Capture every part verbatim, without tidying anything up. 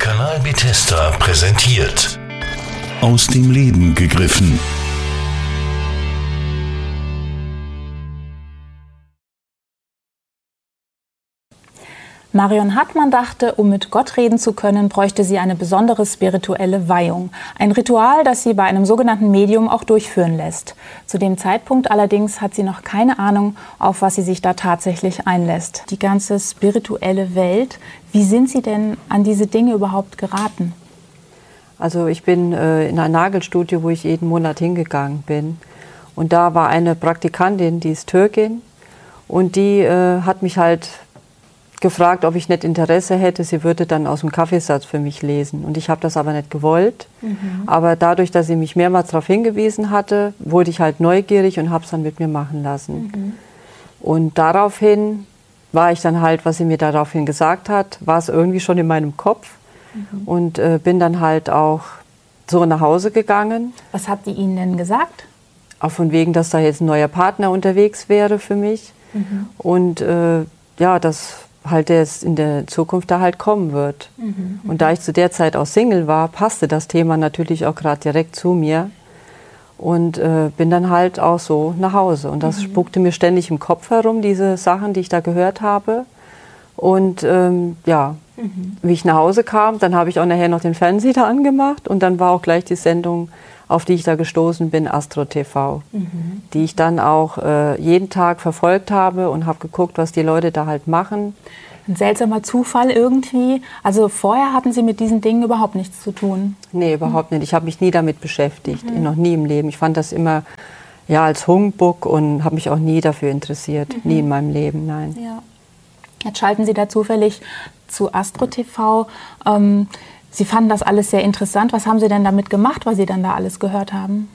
Kanal Bethesda präsentiert. Aus dem Leben gegriffen. Marion Hartmann dachte, um mit Gott reden zu können, bräuchte sie eine besondere spirituelle Weihung. Ein Ritual, das sie bei einem sogenannten Medium auch durchführen lässt. Zu dem Zeitpunkt allerdings hat sie noch keine Ahnung, auf was sie sich da tatsächlich einlässt. Die ganze spirituelle Welt, wie sind Sie denn an diese Dinge überhaupt geraten? Also ich bin äh, in ein Nagelstudio, wo ich jeden Monat hingegangen bin. Und da war eine Praktikantin, die ist Türkin. Und die äh, hat mich halt gefragt, ob ich nicht Interesse hätte. Sie würde dann aus dem Kaffeesatz für mich lesen. Und ich habe das aber nicht gewollt. Mhm. Aber dadurch, dass sie mich mehrmals darauf hingewiesen hatte, wurde ich halt neugierig und habe es dann mit mir machen lassen. Mhm. Und daraufhin war ich dann halt, was sie mir daraufhin gesagt hat, war es irgendwie schon in meinem Kopf. Mhm. Und äh, bin dann halt auch so nach Hause gegangen. Was hat die Ihnen denn gesagt? Auch von wegen, dass da jetzt ein neuer Partner unterwegs wäre für mich. Mhm. Und äh, ja, das halt der es in der Zukunft da halt kommen wird. Mhm, und da ich zu der Zeit auch Single war, passte das Thema natürlich auch gerade direkt zu mir und äh, bin dann halt auch so nach Hause. Und das mhm. spukte mir ständig im Kopf herum, diese Sachen, die ich da gehört habe. Und ähm, ja, mhm. wie ich nach Hause kam, dann habe ich auch nachher noch den Fernseher da angemacht und dann war auch gleich die Sendung, auf die ich da gestoßen bin, Astro T V, mhm. die ich dann auch äh, jeden Tag verfolgt habe und habe geguckt, was die Leute da halt machen. Ein seltsamer Zufall irgendwie. Also vorher hatten Sie mit diesen Dingen überhaupt nichts zu tun? Nee, überhaupt mhm. nicht. Ich habe mich nie damit beschäftigt, mhm. noch nie im Leben. Ich fand das immer ja, als Humbug und habe mich auch nie dafür interessiert. Mhm. Nie in meinem Leben, nein. Ja. Jetzt schalten Sie da zufällig zu Astro T V. Ähm, Sie fanden das alles sehr interessant. Was haben Sie denn damit gemacht, was Sie dann da alles gehört haben?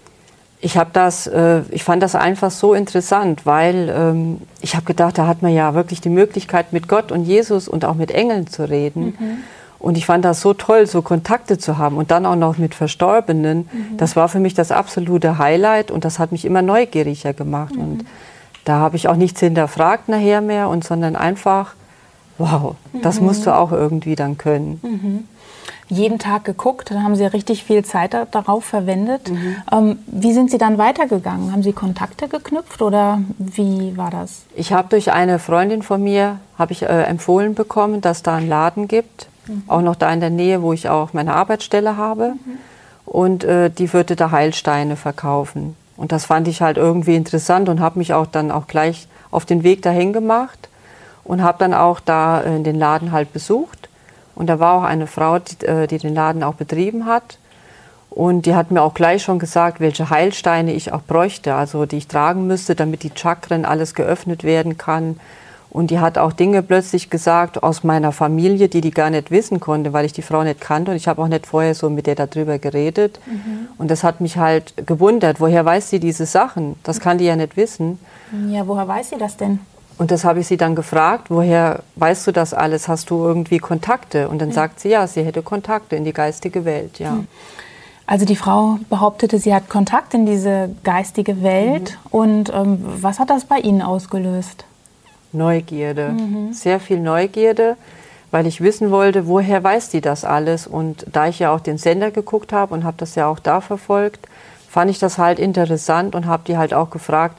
Ich habe das, äh, ich fand das einfach so interessant, weil ähm, ich habe gedacht, da hat man ja wirklich die Möglichkeit, mit Gott und Jesus und auch mit Engeln zu reden. Mhm. Und ich fand das so toll, so Kontakte zu haben und dann auch noch mit Verstorbenen. Mhm. Das war für mich das absolute Highlight und das hat mich immer neugieriger gemacht. Mhm. Und da habe ich auch nichts hinterfragt nachher mehr, und sondern einfach, wow, das mhm. musst du auch irgendwie dann können. Mhm. Jeden Tag geguckt, dann haben Sie richtig viel Zeit darauf verwendet. Mhm. Ähm, wie sind Sie dann weitergegangen? Haben Sie Kontakte geknüpft oder wie war das? Ich habe durch eine Freundin von mir habe ich äh, empfohlen bekommen, dass da einen Laden gibt, mhm. auch noch da in der Nähe, wo ich auch meine Arbeitsstelle habe. Mhm. Und äh, die würde da Heilsteine verkaufen. Und das fand ich halt irgendwie interessant und habe mich auch dann auch gleich auf den Weg dahin gemacht und habe dann auch da äh, den Laden halt besucht. Und da war auch eine Frau, die, die den Laden auch betrieben hat. Und die hat mir auch gleich schon gesagt, welche Heilsteine ich auch bräuchte, also die ich tragen müsste, damit die Chakren alles geöffnet werden kann. Und die hat auch Dinge plötzlich gesagt aus meiner Familie, die die gar nicht wissen konnte, weil ich die Frau nicht kannte. Und ich habe auch nicht vorher so mit der darüber geredet. Mhm. Und das hat mich halt gewundert. Woher weiß sie diese Sachen? Das kann die ja nicht wissen. Ja, woher weiß sie das denn? Und das habe ich sie dann gefragt, woher weißt du das alles? Hast du irgendwie Kontakte? Und dann mhm. sagt sie, ja, sie hätte Kontakte in die geistige Welt, ja. Also die Frau behauptete, sie hat Kontakt in diese geistige Welt. Mhm. Und ähm, was hat das bei Ihnen ausgelöst? Neugierde, mhm. sehr viel Neugierde, weil ich wissen wollte, woher weiß die das alles? Und da ich ja auch den Sender geguckt habe und habe das ja auch da verfolgt, fand ich das halt interessant und habe die halt auch gefragt,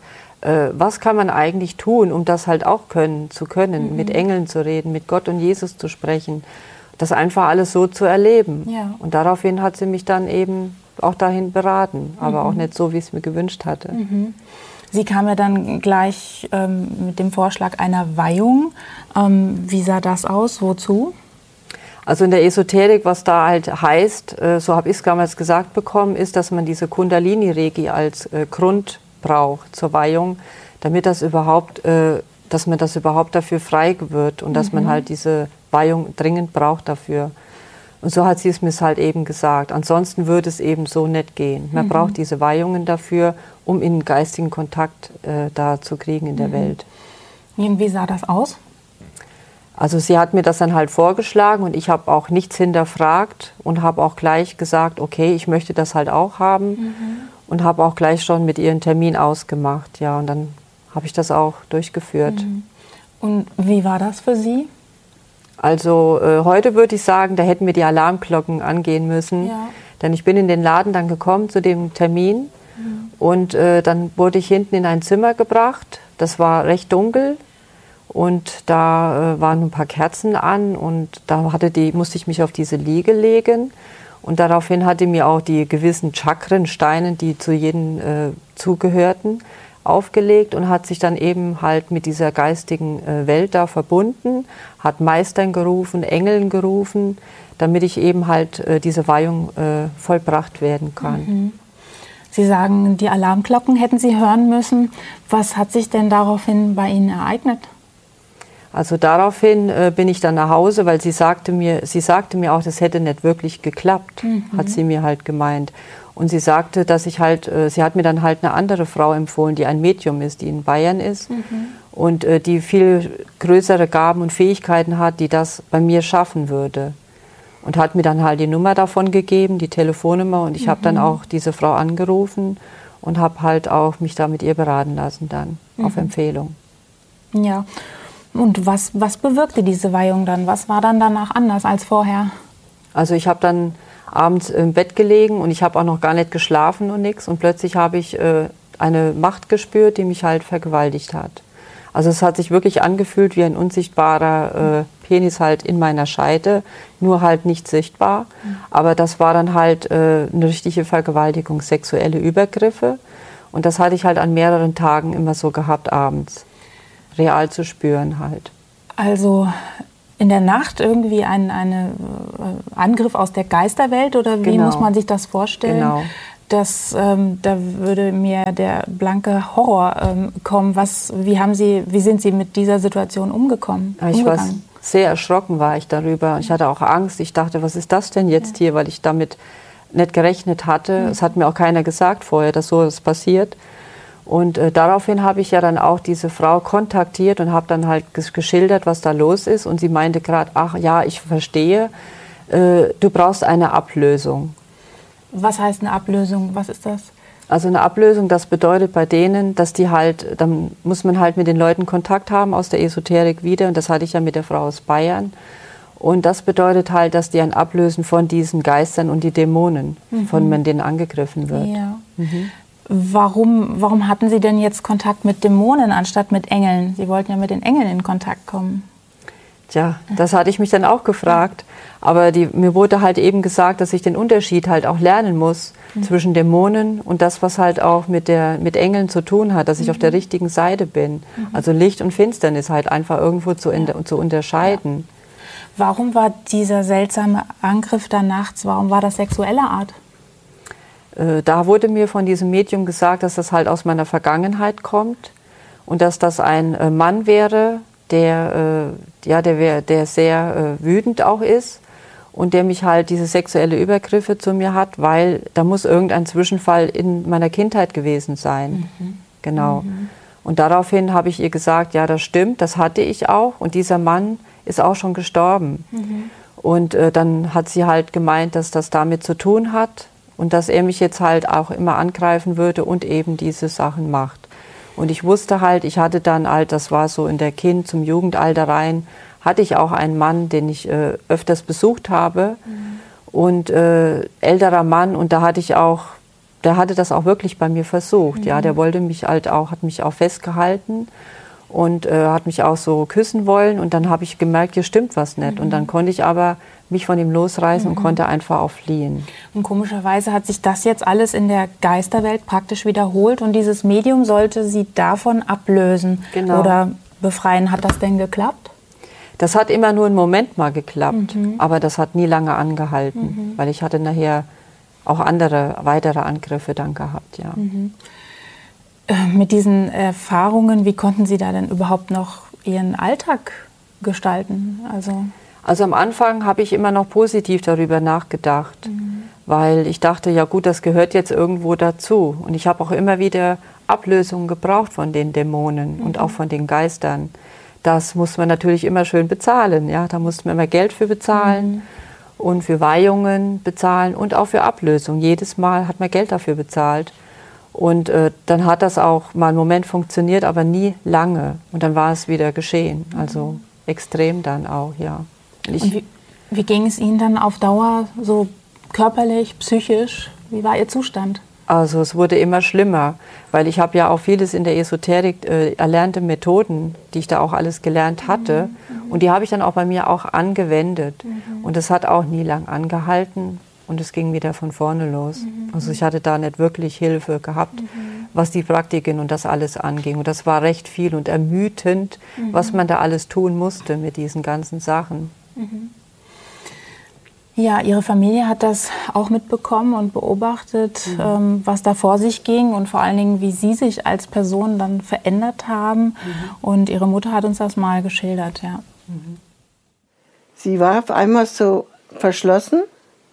was kann man eigentlich tun, um das halt auch können, zu können, mhm. mit Engeln zu reden, mit Gott und Jesus zu sprechen, das einfach alles so zu erleben. Ja. Und daraufhin hat sie mich dann eben auch dahin beraten, aber mhm. auch nicht so, wie ich es mir gewünscht hatte. Mhm. Sie kam ja dann gleich ähm, mit dem Vorschlag einer Weihung. Ähm, wie sah das aus? Wozu? Also in der Esoterik, was da halt heißt, äh, so habe ich es damals gesagt bekommen, ist, dass man diese Kundalini-Regi als äh, Grund braucht zur Weihung, damit das überhaupt, äh, dass man das überhaupt dafür frei wird und dass mhm. man halt diese Weihung dringend braucht dafür. Und so hat sie es mir halt eben gesagt. Ansonsten würde es eben so nicht gehen. Man mhm. braucht diese Weihungen dafür, um in geistigen Kontakt äh, da zu kriegen in der mhm. Welt. Und wie sah das aus? Also sie hat mir das dann halt vorgeschlagen und ich habe auch nichts hinterfragt und habe auch gleich gesagt, okay, ich möchte das halt auch haben. Mhm. Und habe auch gleich schon mit ihr einen Termin ausgemacht, ja, und dann habe ich das auch durchgeführt. Und wie war das für Sie? Also äh, heute würde ich sagen, da hätten mir die Alarmglocken angehen müssen. Ja. Denn ich bin in den Laden dann gekommen zu dem Termin mhm. und äh, dann wurde ich hinten in ein Zimmer gebracht. Das war recht dunkel und da äh, waren ein paar Kerzen an und da hatte die, musste ich mich auf diese Liege legen. Und daraufhin hatte mir auch die gewissen Chakren, Steine, die zu jedem äh, zugehörten, aufgelegt und hat sich dann eben halt mit dieser geistigen äh, Welt da verbunden, hat Meistern gerufen, Engeln gerufen, damit ich eben halt äh, diese Weihung äh, vollbracht werden kann. Mhm. Sie sagen, die Alarmglocken hätten Sie hören müssen. Was hat sich denn daraufhin bei Ihnen ereignet? Also daraufhin äh, bin ich dann nach Hause, weil sie sagte mir, sie sagte mir auch, das hätte nicht wirklich geklappt, mhm. hat sie mir halt gemeint. Und sie sagte, dass ich halt, äh, sie hat mir dann halt eine andere Frau empfohlen, die ein Medium ist, die in Bayern ist mhm. und äh, die viel größere Gaben und Fähigkeiten hat, die das bei mir schaffen würde. Und hat mir dann halt die Nummer davon gegeben, die Telefonnummer, und ich mhm. habe dann auch diese Frau angerufen und habe halt auch mich da mit ihr beraten lassen dann, mhm. auf Empfehlung. Ja. Und was, was bewirkte diese Weihung dann? Was war dann danach anders als vorher? Also ich habe dann abends im Bett gelegen und ich habe auch noch gar nicht geschlafen und nichts. Und plötzlich habe ich äh, eine Macht gespürt, die mich halt vergewaltigt hat. Also es hat sich wirklich angefühlt wie ein unsichtbarer äh, Penis halt in meiner Scheide, nur halt nicht sichtbar. Mhm. Aber das war dann halt äh, eine richtige Vergewaltigung, sexuelle Übergriffe. Und das hatte ich halt an mehreren Tagen immer so gehabt abends. Real zu spüren halt. Also in der Nacht irgendwie ein eine, äh, Angriff aus der Geisterwelt oder wie genau. muss man sich das vorstellen? Genau. Das, ähm, da würde mir der blanke Horror ähm, kommen. Was, wie, haben Sie, wie sind Sie mit dieser Situation umgekommen? Ich war sehr erschrocken, war ich darüber. Ich hatte auch Angst. Ich dachte, was ist das denn jetzt ja. hier, weil ich damit nicht gerechnet hatte. Mhm. Es hat mir auch keiner gesagt vorher, dass so etwas passiert. Und äh, daraufhin habe ich ja dann auch diese Frau kontaktiert und habe dann halt geschildert, was da los ist. Und sie meinte gerade, ach ja, ich verstehe, äh, du brauchst eine Ablösung. Was heißt eine Ablösung? Was ist das? Also eine Ablösung, das bedeutet bei denen, dass die halt, dann muss man halt mit den Leuten Kontakt haben aus der Esoterik wieder. Und das hatte ich ja mit der Frau aus Bayern. Und das bedeutet halt, dass die ein Ablösen von diesen Geistern und die Dämonen, mhm. von denen angegriffen wird. Ja. Mhm. Warum, warum hatten Sie denn jetzt Kontakt mit Dämonen anstatt mit Engeln? Sie wollten ja mit den Engeln in Kontakt kommen. Tja, das hatte ich mich dann auch gefragt. Aber die, mir wurde halt eben gesagt, dass ich den Unterschied halt auch lernen muss mhm. zwischen Dämonen und das, was halt auch mit, der, mit Engeln zu tun hat, dass ich mhm. auf der richtigen Seite bin. Mhm. Also Licht und Finsternis halt einfach irgendwo zu, in, zu unterscheiden. Ja. Warum war dieser seltsame Angriff da nachts, warum war das sexueller Art? Da wurde mir von diesem Medium gesagt, dass das halt aus meiner Vergangenheit kommt und dass das ein Mann wäre, der, ja, der, wär, der sehr wütend auch ist und der mich halt diese sexuelle Übergriffe zu mir hat, weil da muss irgendein Zwischenfall in meiner Kindheit gewesen sein. Mhm. Genau. Mhm. Und daraufhin habe ich ihr gesagt, ja, das stimmt, das hatte ich auch und dieser Mann ist auch schon gestorben. Mhm. Und äh, dann hat sie halt gemeint, dass das damit zu tun hat. Und dass er mich jetzt halt auch immer angreifen würde und eben diese Sachen macht. Und ich wusste halt, ich hatte dann halt, das war so in der Kind- zum Jugendalter rein, hatte ich auch einen Mann, den ich äh, öfters besucht habe. Mhm. Und äh, älterer Mann, und da hatte ich auch, der hatte das auch wirklich bei mir versucht. Mhm. Ja, der wollte mich halt auch, hat mich auch festgehalten und äh, hat mich auch so küssen wollen. Und dann habe ich gemerkt, hier stimmt was nicht. Mhm. Und dann konnte ich aber mich von ihm losreißen mhm. und konnte einfach auch fliehen. Und komischerweise hat sich das jetzt alles in der Geisterwelt praktisch wiederholt und dieses Medium sollte sie davon ablösen genau. oder befreien. Hat das denn geklappt? Das hat immer nur einen Moment mal geklappt, mhm. aber das hat nie lange angehalten, mhm. weil ich hatte nachher auch andere, weitere Angriffe dann gehabt, ja. Mhm. Äh, mit diesen Erfahrungen, wie konnten Sie da denn überhaupt noch Ihren Alltag gestalten? Also Also am Anfang habe ich immer noch positiv darüber nachgedacht, mhm. weil ich dachte, ja gut, das gehört jetzt irgendwo dazu. Und ich habe auch immer wieder Ablösungen gebraucht von den Dämonen mhm. und auch von den Geistern. Das muss man natürlich immer schön bezahlen. Ja? Da musste man immer Geld für bezahlen mhm. und für Weihungen bezahlen und auch für Ablösung. Jedes Mal hat man Geld dafür bezahlt. Und äh, dann hat das auch mal einen Moment funktioniert, aber nie lange. Und dann war es wieder geschehen. Also extrem dann auch, ja. Ich, Und wie, wie ging es Ihnen dann auf Dauer, so körperlich, psychisch? Wie war Ihr Zustand? Also es wurde immer schlimmer, weil ich habe ja auch vieles in der Esoterik, äh, erlernte Methoden, die ich da auch alles gelernt hatte. Mhm. Und die habe ich dann auch bei mir auch angewendet. Mhm. Und es hat auch nie lang angehalten und es ging wieder von vorne los. Mhm. Also ich hatte da nicht wirklich Hilfe gehabt, mhm. was die Praktiken und das alles anging. Und das war recht viel und ermüdend, mhm. was man da alles tun musste mit diesen ganzen Sachen. Mhm. Ja, Ihre Familie hat das auch mitbekommen und beobachtet, mhm. ähm, was da vor sich ging und vor allen Dingen, wie Sie sich als Person dann verändert haben. Mhm. Und Ihre Mutter hat uns das mal geschildert, ja. Mhm. Sie war auf einmal so verschlossen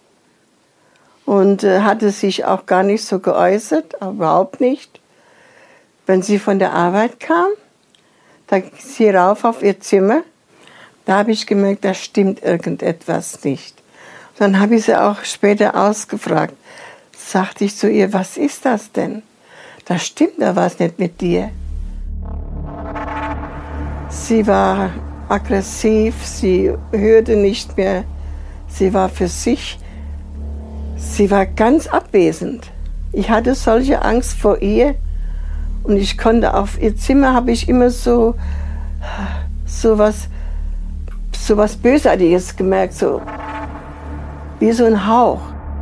und äh, hatte sich auch gar nicht so geäußert, überhaupt nicht. Wenn sie von der Arbeit kam, da ging sie rauf auf ihr Zimmer. Da habe ich gemerkt, da stimmt irgendetwas nicht. Dann habe ich sie auch später ausgefragt. Sagte ich zu ihr, was ist das denn? Da stimmt da was nicht mit dir. Sie war aggressiv, sie hörte nicht mehr. Sie war für sich, sie war ganz abwesend. Ich hatte solche Angst vor ihr und ich konnte auf ihr Zimmer, habe ich immer so, so was, so was Bösartiges gemerkt, so wie so ein Hauch.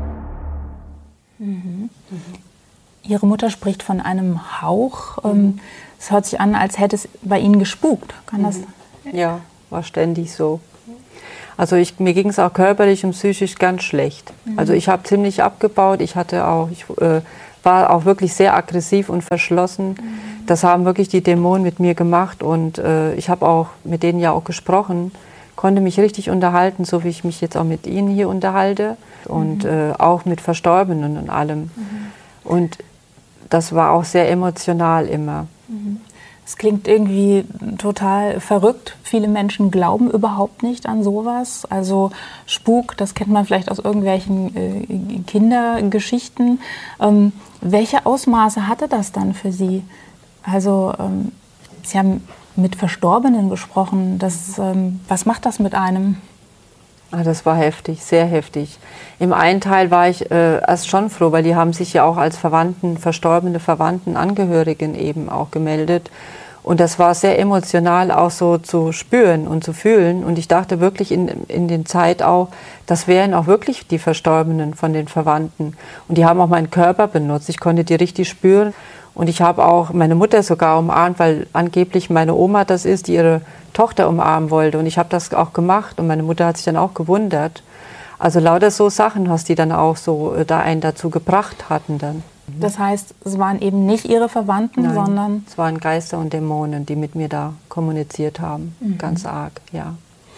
Mhm. Mhm. Ihre Mutter spricht von einem Hauch. Mhm. Es hört sich an, als hätte es bei Ihnen gespukt. Kann das? Ja, war ständig so. Also ich, mir ging es auch körperlich und psychisch ganz schlecht. Mhm. Also ich habe ziemlich abgebaut. Ich hatte auch, ich äh, war auch wirklich sehr aggressiv und verschlossen. Mhm. Das haben wirklich die Dämonen mit mir gemacht und äh, ich habe auch mit denen ja auch gesprochen. Konnte mich richtig unterhalten, so wie ich mich jetzt auch mit Ihnen hier unterhalte und mhm. äh, auch mit Verstorbenen und allem. Mhm. Und das war auch sehr emotional immer. Mhm. Es klingt irgendwie total verrückt. Viele Menschen glauben überhaupt nicht an sowas. Also Spuk, das kennt man vielleicht aus irgendwelchen äh, Kindergeschichten. Ähm, welche Ausmaße hatte das dann für Sie? Also ähm, Sie haben mit Verstorbenen gesprochen. Das, ähm, was macht das mit einem? Ah, das war heftig, sehr heftig. Im einen Teil war ich äh, erst schon froh, weil die haben sich ja auch als Verwandten, verstorbene Verwandten, Angehörigen eben auch gemeldet. Und das war sehr emotional auch so zu spüren und zu fühlen. Und ich dachte wirklich in, in der Zeit auch, das wären auch wirklich die Verstorbenen von den Verwandten. Und die haben auch meinen Körper benutzt. Ich konnte die richtig spüren. Und ich habe auch meine Mutter sogar umarmt, weil angeblich meine Oma das ist, die ihre Tochter umarmen wollte. Und ich habe das auch gemacht und meine Mutter hat sich dann auch gewundert. Also lauter so Sachen, was die dann auch so äh, da einen dazu gebracht hatten dann. Mhm. Das heißt, es waren eben nicht Ihre Verwandten, Nein, sondern... es waren Geister und Dämonen, die mit mir da kommuniziert haben, mhm. ganz arg, ja.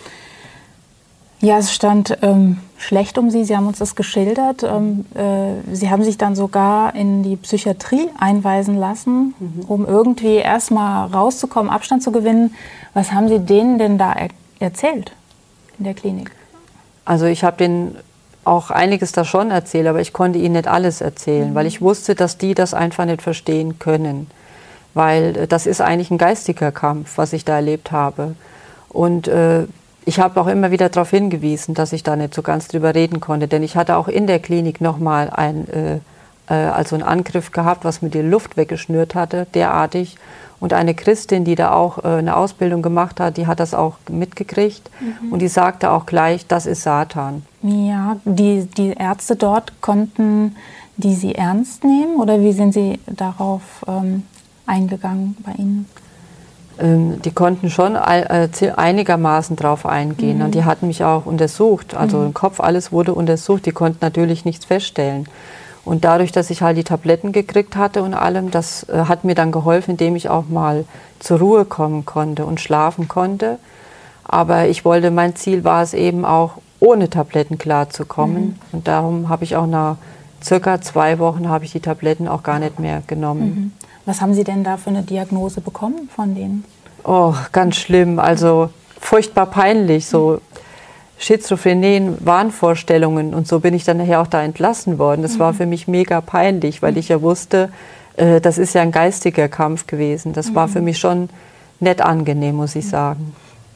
Ja, es stand ähm, schlecht um Sie, Sie haben uns das geschildert. Ähm, äh, Sie haben sich dann sogar in die Psychiatrie einweisen lassen, mhm. um irgendwie erstmal rauszukommen, Abstand zu gewinnen. Was haben Sie denen denn da er erzählt in der Klinik? Also ich habe denen auch einiges da schon erzählt, aber ich konnte ihnen nicht alles erzählen, mhm. weil ich wusste, dass die das einfach nicht verstehen können. Weil das ist eigentlich ein geistiger Kampf, was ich da erlebt habe. Und äh, ich habe auch immer wieder darauf hingewiesen, dass ich da nicht so ganz drüber reden konnte, denn ich hatte auch in der Klinik nochmal ein, äh, äh, also einen Angriff gehabt, was mir die Luft weggeschnürt hatte, derartig. Und eine Christin, die da auch äh, eine Ausbildung gemacht hat, die hat das auch mitgekriegt mhm. und die sagte auch gleich, das ist Satan. Ja, die, die Ärzte dort, konnten die Sie ernst nehmen oder wie sind Sie darauf ähm, eingegangen bei Ihnen? Die konnten schon einigermaßen drauf eingehen. Mhm. Und die hatten mich auch untersucht. Also mhm. im Kopf, alles wurde untersucht. Die konnten natürlich nichts feststellen. Und dadurch, dass ich halt die Tabletten gekriegt hatte und allem, das äh, hat mir dann geholfen, indem ich auch mal zur Ruhe kommen konnte und schlafen konnte. Aber ich wollte, mein Ziel war es eben auch, ohne Tabletten klarzukommen. Mhm. Und darum habe ich auch nach circa zwei Wochen habe ich die Tabletten auch gar nicht mehr genommen. Mhm. Was haben Sie denn da für eine Diagnose bekommen von denen? Oh, ganz schlimm, also furchtbar peinlich, so Schizophrenien, Wahnvorstellungen und so bin ich dann nachher auch da entlassen worden. Das mhm. war für mich mega peinlich, weil ich ja wusste, äh, das ist ja ein geistiger Kampf gewesen. Das mhm. war für mich schon nicht angenehm, muss ich sagen.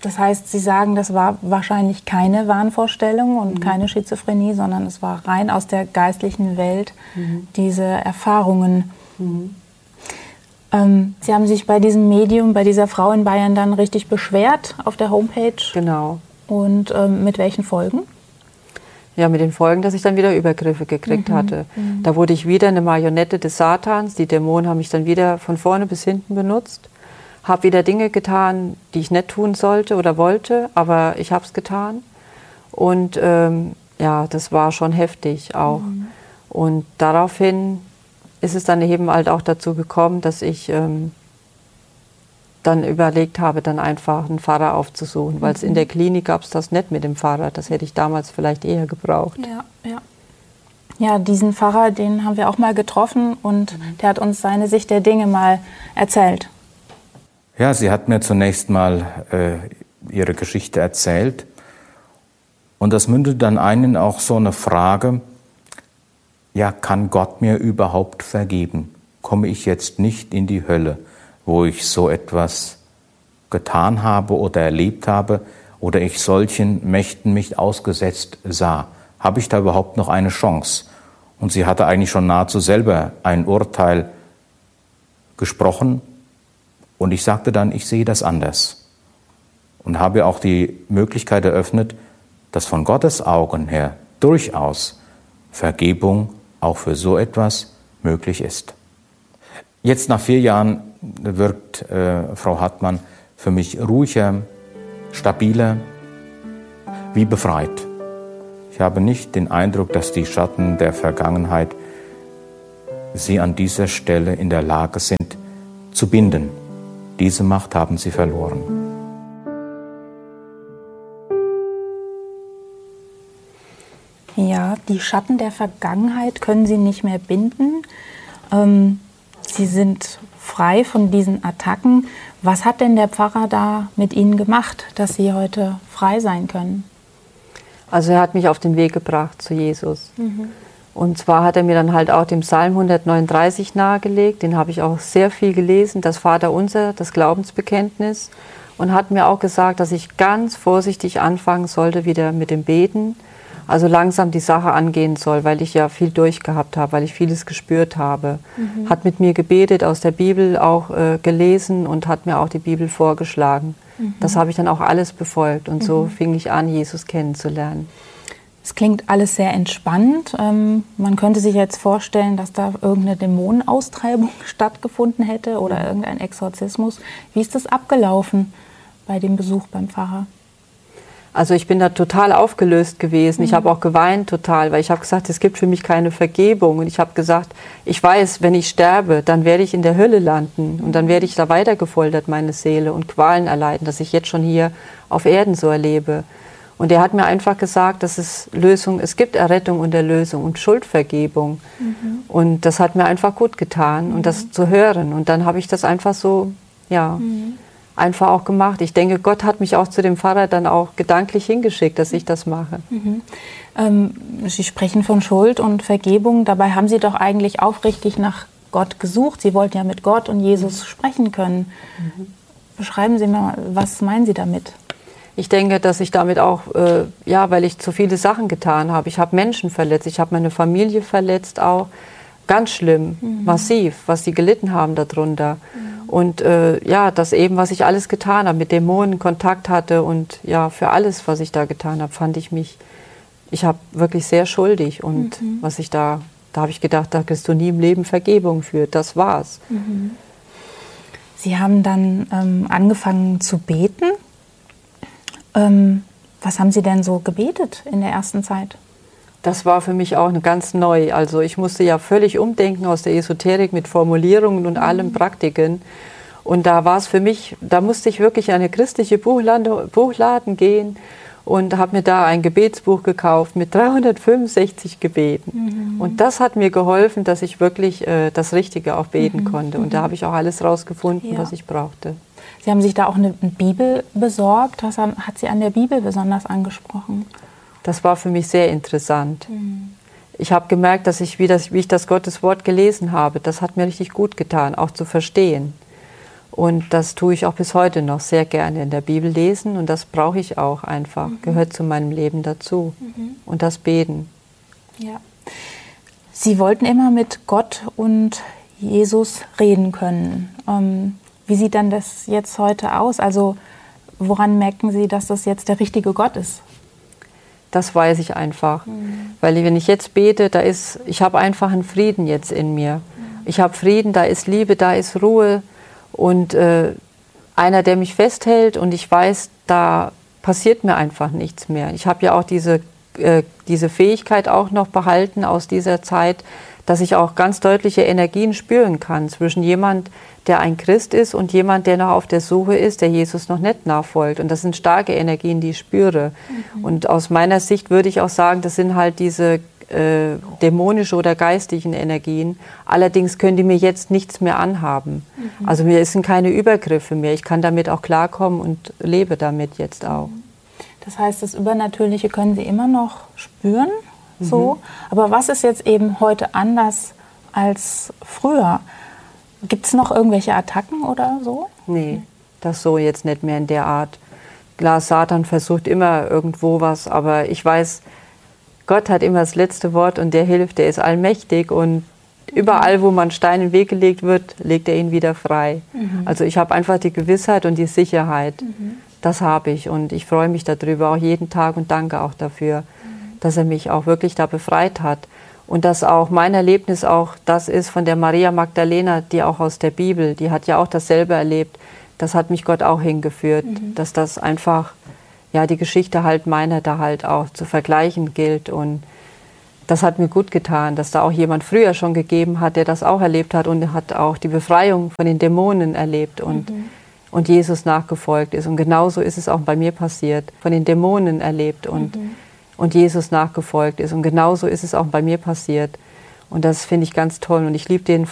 Das heißt, Sie sagen, das war wahrscheinlich keine Wahnvorstellung und mhm. keine Schizophrenie, sondern es war rein aus der geistlichen Welt, mhm. diese Erfahrungen. Mhm. Ähm, Sie haben sich bei diesem Medium, bei dieser Frau in Bayern dann richtig beschwert auf der Homepage. Genau. Und ähm, mit welchen Folgen? Ja, mit den Folgen, dass ich dann wieder Übergriffe gekriegt mhm. hatte. Mhm. Da wurde ich wieder eine Marionette des Satans. Die Dämonen haben mich dann wieder von vorne bis hinten benutzt. Habe wieder Dinge getan, die ich nicht tun sollte oder wollte, aber ich habe es getan. Und ähm, ja, das war schon heftig auch. Mhm. Und daraufhin ist es dann eben halt auch dazu gekommen, dass ich ähm, dann überlegt habe, dann einfach einen Pfarrer aufzusuchen, weil es mhm. in der Klinik gab es das nicht mit dem Pfarrer. Das hätte ich damals vielleicht eher gebraucht. Ja, ja. Ja, diesen Pfarrer, den haben wir auch mal getroffen und mhm. der hat uns seine Sicht der Dinge mal erzählt. Ja, sie hat mir zunächst mal äh, ihre Geschichte erzählt und das mündet dann ein in auch so eine Frage, ja, kann Gott mir überhaupt vergeben? Komme ich jetzt nicht in die Hölle, wo ich so etwas getan habe oder erlebt habe oder ich solchen Mächten mich ausgesetzt sah? Habe ich da überhaupt noch eine Chance? Und sie hatte eigentlich schon nahezu selber ein Urteil gesprochen. Und ich sagte dann, ich sehe das anders und habe auch die Möglichkeit eröffnet, dass von Gottes Augen her durchaus Vergebung auch für so etwas möglich ist. Jetzt nach vier Jahren wirkt äh, Frau Hartmann für mich ruhiger, stabiler, wie befreit. Ich habe nicht den Eindruck, dass die Schatten der Vergangenheit sie an dieser Stelle in der Lage sind zu binden. Diese Macht haben sie verloren. Ja, die Schatten der Vergangenheit können Sie nicht mehr binden. Ähm, Sie sind frei von diesen Attacken. Was hat denn der Pfarrer da mit Ihnen gemacht, dass Sie heute frei sein können? Also er hat mich auf den Weg gebracht zu Jesus. Mhm. Und zwar hat er mir dann halt auch den Psalm hundertneununddreißig nahegelegt, den habe ich auch sehr viel gelesen, das Vaterunser, das Glaubensbekenntnis, und hat mir auch gesagt, dass ich ganz vorsichtig anfangen sollte wieder mit dem Beten, also langsam die Sache angehen soll, weil ich ja viel durchgehabt habe, weil ich vieles gespürt habe. Mhm. Hat mit mir gebetet, aus der Bibel auch äh, gelesen und hat mir auch die Bibel vorgeschlagen. Mhm. Das habe ich dann auch alles befolgt und mhm. so fing ich an, Jesus kennenzulernen. Es klingt alles sehr entspannt. Ähm, man könnte sich jetzt vorstellen, dass da irgendeine Dämonenaustreibung stattgefunden hätte oder ja. irgendein Exorzismus. Wie ist das abgelaufen bei dem Besuch beim Pfarrer? Also ich bin da total aufgelöst gewesen. Mhm. Ich habe auch geweint total, weil ich habe gesagt, es gibt für mich keine Vergebung. Und ich habe gesagt, ich weiß, wenn ich sterbe, dann werde ich in der Hölle landen. Und dann werde ich da weiter gefoltert, meine Seele, und Qualen erleiden, dass ich jetzt schon hier auf Erden so erlebe. Und er hat mir einfach gesagt, dass es Lösung, es gibt Errettung und Erlösung und Schuldvergebung. Mhm. Und das hat mir einfach gut getan, mhm. und das zu hören. Und dann habe ich das einfach so, ja, mhm. einfach auch gemacht. Ich denke, Gott hat mich auch zu dem Pfarrer dann auch gedanklich hingeschickt, dass ich das mache. Mhm. Ähm, Sie sprechen von Schuld und Vergebung. Dabei haben Sie doch eigentlich aufrichtig nach Gott gesucht. Sie wollten ja mit Gott und Jesus mhm. sprechen können. Mhm. Beschreiben Sie mal, was meinen Sie damit? Ich denke, dass ich damit auch, äh, ja, weil ich zu viele Sachen getan habe. Ich habe Menschen verletzt, ich habe meine Familie verletzt auch. Ganz schlimm, mhm. massiv, was sie gelitten haben darunter. Mhm. Und äh, ja, das eben, was ich alles getan habe, mit Dämonen Kontakt hatte und ja, für alles, was ich da getan habe, fand ich mich, ich habe wirklich sehr schuldig. Und mhm. was ich da, da habe ich gedacht, da kriegst du nie im Leben Vergebung für, das war's. Mhm. Sie haben dann ähm, angefangen zu beten. Ähm, was haben Sie denn so gebetet in der ersten Zeit? Das war für mich auch ganz neu. Also ich musste ja völlig umdenken aus der Esoterik mit Formulierungen und mhm. allen Praktiken. Und da war es für mich, da musste ich wirklich in eine christliche Buchladen, Buchladen gehen und habe mir da ein Gebetsbuch gekauft mit dreihundertfünfundsechzig Gebeten. Mhm. Und das hat mir geholfen, dass ich wirklich äh, das Richtige auch beten mhm. konnte. Und da habe ich auch alles rausgefunden, ja. was ich brauchte. Sie haben sich da auch eine Bibel besorgt. Was hat Sie an der Bibel besonders angesprochen? Das war für mich sehr interessant. Mhm. Ich habe gemerkt, dass ich wie, das, wie ich das Gottes Wort gelesen habe, das hat mir richtig gut getan, auch zu verstehen. Und das tue ich auch bis heute noch sehr gerne in der Bibel lesen. Und das brauche ich auch einfach, mhm. gehört zu meinem Leben dazu. Mhm. Und das Beten. Ja. Sie wollten immer mit Gott und Jesus reden können. Ähm, wie sieht dann das jetzt heute aus? Also woran merken Sie, dass das jetzt der richtige Gott ist? Das weiß ich einfach. Mhm. Weil wenn ich jetzt bete, da ist, ich habe einfach einen Frieden jetzt in mir. Mhm. Ich habe Frieden, da ist Liebe, da ist Ruhe. Und äh, einer, der mich festhält und ich weiß, da passiert mir einfach nichts mehr. Ich habe ja auch diese, äh, diese Fähigkeit auch noch behalten aus dieser Zeit, dass ich auch ganz deutliche Energien spüren kann zwischen jemand, der ein Christ ist und jemand, der noch auf der Suche ist, der Jesus noch nicht nachfolgt. Und das sind starke Energien, die ich spüre. Mhm. Und aus meiner Sicht würde ich auch sagen, das sind halt diese Äh, dämonische oder geistlichen Energien. Allerdings können die mir jetzt nichts mehr anhaben. Mhm. Also mir sind keine Übergriffe mehr. Ich kann damit auch klarkommen und lebe damit jetzt auch. Das heißt, das Übernatürliche können Sie immer noch spüren, so. Mhm. Aber was ist jetzt eben heute anders als früher? Gibt es noch irgendwelche Attacken oder so? Nee, das so jetzt nicht mehr in der Art. Klar, Satan versucht immer irgendwo was, aber ich weiß, Gott hat immer das letzte Wort und der hilft, der ist allmächtig und überall, wo man Stein in den Weg gelegt wird, legt er ihn wieder frei. Mhm. Also ich habe einfach die Gewissheit und die Sicherheit, mhm. das habe ich und ich freue mich darüber auch jeden Tag und danke auch dafür, mhm. dass er mich auch wirklich da befreit hat und dass auch mein Erlebnis auch das ist von der Maria Magdalena, die auch aus der Bibel, die hat ja auch dasselbe erlebt, das hat mich Gott auch hingeführt, mhm. dass das einfach ja, die Geschichte halt meiner da halt auch zu vergleichen gilt. Und das hat mir gut getan, dass da auch jemand früher schon gegeben hat, der das auch erlebt hat und hat auch die Befreiung von den Dämonen erlebt und, mhm. und Jesus nachgefolgt ist. Und genauso ist es auch bei mir passiert, von den Dämonen erlebt und, mhm. und Jesus nachgefolgt ist. Und genauso ist es auch bei mir passiert. Und das finde ich ganz toll. Und ich liebe den